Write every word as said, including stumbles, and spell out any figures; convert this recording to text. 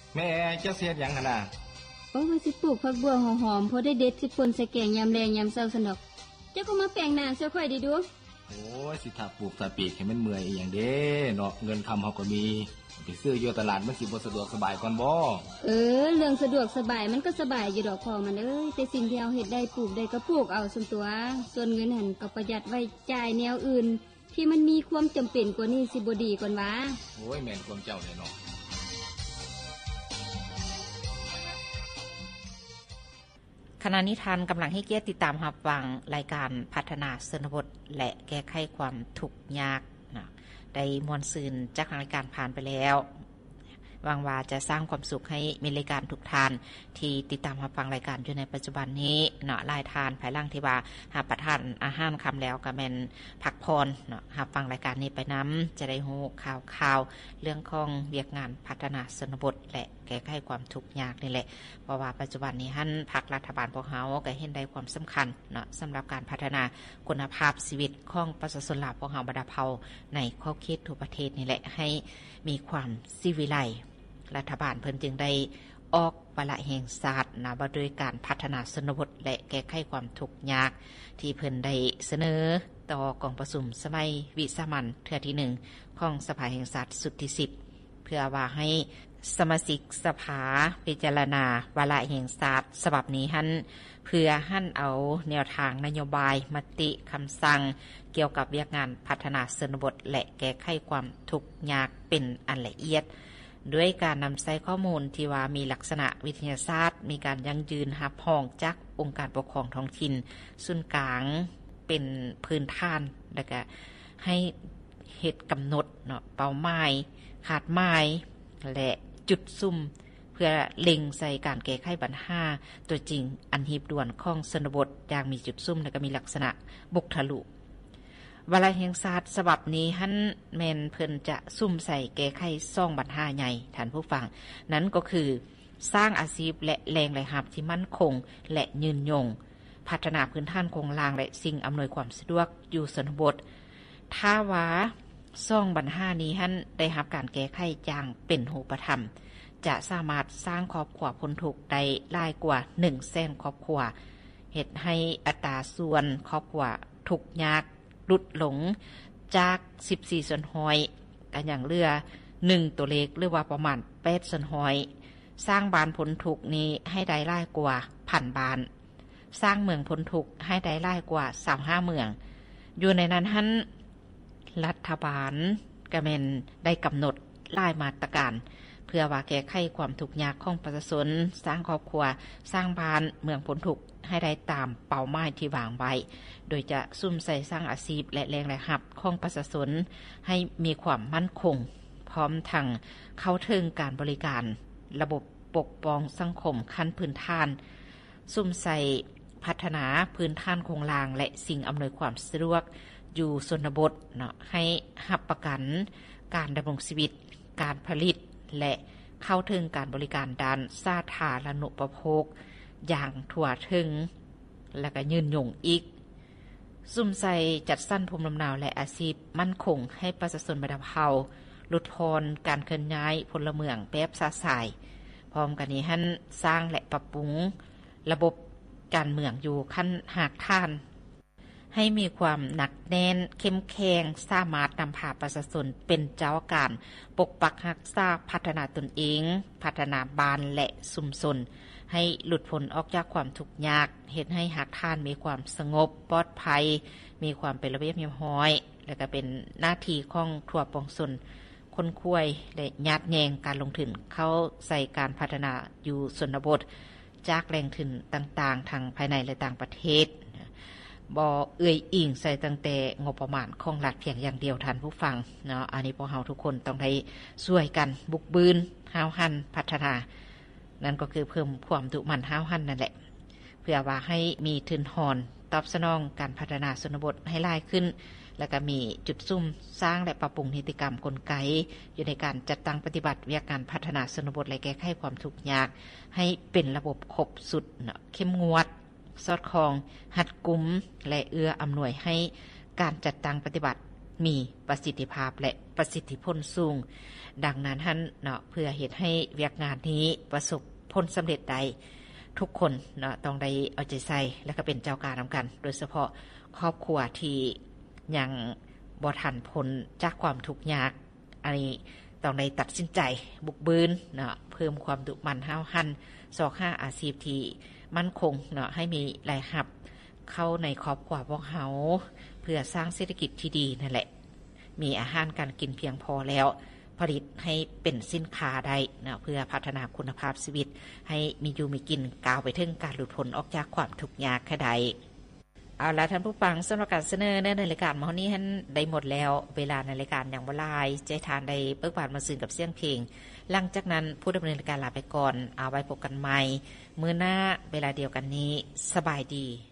แม่จะเสียดหยังหั่นน่ะโอ้ว่าสิปลูกผักบัวหอมๆพอได้เด็ดสิป่นใส่แกงยามแลงยามเช้าสนอกเจ้าก็มาแปลงหน้าเสื้อข่อยดีดูโอ้ยสิถ้าปลูกถ้าปีกให้มันเมื่อยอีหยังเด้เนาะเงินคำเฮาก็มีไปซื้ออยู่ตลาดมันสิบ่สะดวกสบายก่อนบ่เออเรื่องสะดวกสบายมันก็สบายอยู่ดอกพอมันเอ้ยแต่สิ่งที่เฮาเฮ็ดได้ปลูกได้ก็ปลูกเอาซุมตัวส่วนเงินหั่นก็ประหยัดไว้จ่ายแนวอื่นที่มันมีความจำเป็นกว่านี้สิบ่ดีก่อนวะโอ้ยแม่นความเจ้าเลยเนาะขณะนี้ท่านกำลังให้เกียรติติดตามรับฟังรายการพัฒนาชนบทและแก้ไขความทุกข์ยากนะได้มวลซืนจากรายการผ่านไปแล้วหวังว่าจะสร้างความสุขให้มีรายการทุกท่านที่ติดตามรับฟังรายการอยู่ในปัจจุบันนี้เนาะหลายทานภายหลังที่ว่าหาประทานอาหารคำแล้วก็แม่นพักพรเนาะรับฟังรายการนี้ไปนําจะได้รู้ข่าวๆเรื่องของเวียกงานพัฒนาชนบทและแก้ไขความทุกข์ยากนี่แหละเพราะว่าปัจจุบันนี้หั่นภาครัฐบาลพวกเฮาก็เห็นได้ความสำคัญเนาะสำหรับการพัฒนาคุณภาพชีวิตของประชาชนลาวพวกเฮาบรรดาเผ่าในขอบเขตทั่วประเทศนี่แหละให้มีความสิวิไลรัฐบาลเพิ่นจึงได้ออกวาระแห่งชาตินะว่าด้วยการพัฒนาชนบทและแก้ไขความทุกข์ยากที่เพิ่นได้เสนอต่อกองประชุมสมัยวิสามัญเทื่อที่หนึ่งของสภาแห่งชาติสุดที่สิบเพื่อว่าให้สมาชิกสภาพิจารณาวาระแห่งชาติฉบับนี้หั่นเพื่อหั่นเอาแนวทางนโยบายมติคำสั่งเกี่ยวกับเวียกงานพัฒนาชนบทและแก้ไขความทุกข์ยากเป็นอันละเอียดด้วยการนำใช้ข้อมูลที่ว่ามีลักษณะวิทยาศาสตร์มีการยั่งยืนรับรองจากองค์การปกครองท้องถิ่นศูนย์กลางเป็นพื้นฐานแล้วก็ให้เฮ็ดกำหนดเนาะเป้าหมายคาดหมายและจุดซุ่มเพื่อเล็งใส่การแก้ไขปัญหาตัวจริงอันหีบด่วนของชนบทอย่างมีจุดซุ่มและก็มีลักษณะบุกทะลุวาระแห่งชาติฉบับนี้หั่นแม่นเพิ่นจะซุ่มใส่แก้ไขสองปัญหาใหญ่ท่านผู้ฟังนั้นก็คือสร้างอาชีพและแรงรายรับที่มั่นคงและยืนยงพัฒนาพื้นฐานโครงสร้างและสิ่งอำนวยความสะดวกอยู่ชนบทถ้าว่าสองปัญหานี้หั่นได้รับการแก้ไขอย่างเป็นรูปธรรมจะสามารถสร้างครอบครัวพ้นทุกข์ได้หลายกว่า หนึ่งแสน ครอบครัวเฮ็ดให้อัตราส่วนครอบครัวทุกข์ยากลุดหลงจากสิบสี่ส่วนห้อยกันอย่างเรือหนึ่งตัวเลขหรือว่าประมาณแปดส่วนห้อยสร้างบ้านพ้นทุกข์นี้ให้ได้หลายกว่าพันบ้านสร้างเมืองพ้นทุกข์ให้ได้หลายกว่าสามสิบห้าเมืองอยู่ในนั้นหั่นรัฐบาลก็แม่นได้กำหนดหลายมาตรการเพื่อว่าแก้ไขความทุกข์ยากของประชาชนสร้างครอบครัวสร้างบ้านเมืองพ้นทุกข์ให้ได้ตามเป้าหมายที่วางไว้โดยจะซุ่มใส่สร้างอาชีพและแรงรายรับของประชาชนให้มีความมั่นคงพร้อมทั้งเข้าถึงการบริการระบบปกป้องสังคมขั้นพื้นฐานซุ่มใส่พัฒนาพื้นฐานโครงสร้างและสิ่งอำนวยความสะดวกอยู่ชนบทเนาะให้รับประกันการดำรงชีวิตการผลิตและเข้าถึงการบริการด้านสาธารณูปโภคอย่างทั่วถึงและก็ยืนยงอีกซุ่มใส่จัดสรรภูมิลำเนาและอาชีพมั่นคงให้ประชาชนบรรดาเผ่าลดทอนการเคลื่อนย้ายพลเมืองแบบซาสายพร้อมกันนี้หั่นสร้างและปรับปรุงระบบการเมืองอยู่ขั้นหากท่านให้มีความหนักแน่นเข้มแข็งสามารถนำพาประชาชนเป็นเจ้าการปกปักรักษาพัฒนาตนเองพัฒนาบ้านและชุมชนให้หลุดพ้นออกจากความทุกข์ยากเฮ็ดให้หากท่านมีความสงบปลอดภัยมีความเป็นระเบียบเรียบร้อยและก็เป็นหน้าที่ของทั่วปวงชนคนคุยและญาติแยงการลงทุนเข้าใส่การพัฒนาอยู่ชนบทจากแหล่งทุนต่างๆทั้งภายในและต่างประเทศบ่เอื้อยอิงใส่ตั้งแต่งบประมาณของรัฐเพียงอย่างเดียวท่านผู้ฟังเนาะอันนี้พวกเฮาทุกคนต้องได้ช่วยกันบุกบืนห้าวหันพัฒนานั่นก็คือเพิ่มความดุมันห้าวหันนั่นแหละเพื่อว่าให้มีทุนหอนตอบสนองการพัฒนาชนบทให้หลายขึ้นแล้วก็มีจุดซุ่มสร้างและปรับปรุงนิติกรรมกลไกอยู่ในการจัดตั้งปฏิบัติวิทยาการพัฒนาชนบทและแก้ไขความทุกข์ยากให้เป็นระบบครบสุดเนาะเข้มงวดสอดคล้องหัดกุมและเอื้ออำนวยให้การจัดตั้งปฏิบัติมีประสิทธิภาพและประสิทธิผลสูงดังนั้นท่านเนาะเพื่อเฮ็ดให้เวียกงานนี้ประสบผลสำเร็จได้ทุกคนเนาะต้องได้เอาใจใส่และก็เป็นเจ้าการนำกันโดยเฉพาะครอบครัวที่ยังบ่ทันพ้นจากความทุกข์ยากอันนี้ต้องได้ตัดสินใจบุกบืนเนาะเพิ่มความดุมันห้าวหันสอกหาอาชีพที่มั่นคงเนาะให้มีรายรับเข้าในครอบครัวพวกเฮาเพื่อสร้างเศรษฐกิจที่ดีนั่นแหละมีอาหารการกินเพียงพอแล้วผลิตให้เป็นสินค้าได้นะเพื่อพัฒนาคุณภาพชีวิตให้มีอยู่มีกินก้าวไปถึงการหลุดพ้นออกจากความทุกข์ยากแค่ใดเอาละท่านผู้ฟังสำหรับการเสนอในรายการมื้อนี้ท่านได้หมดแล้วเวลาในรายการอย่างบ่หลายใจทานได้เปิกบานมาซื่นกับเสียงเพลงหลังจากนั้นผู้ดำเนินรายการลาไปก่อนเอาไว้พบกันใหม่มื้อหน้าเวลาเดียวกันนี้สบายดี